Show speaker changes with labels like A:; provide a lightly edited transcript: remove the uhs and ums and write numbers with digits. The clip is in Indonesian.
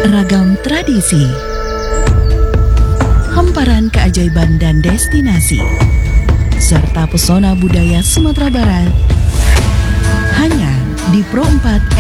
A: Ragam tradisi, hamparan keajaiban dan destinasi, serta pesona budaya Sumatera Barat, hanya di Pro 4